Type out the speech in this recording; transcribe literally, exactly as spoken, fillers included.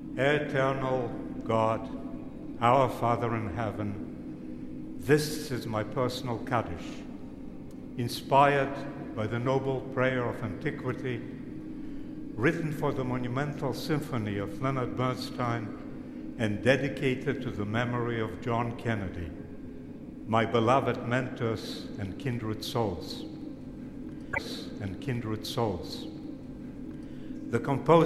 Eternal God, our Father in heaven, this is my personal Kaddish, inspired by the noble prayer of antiquity, written for the monumental symphony of Leonard Bernstein and dedicated to the memory of John Kennedy, my beloved mentors and kindred souls. And kindred souls. The composer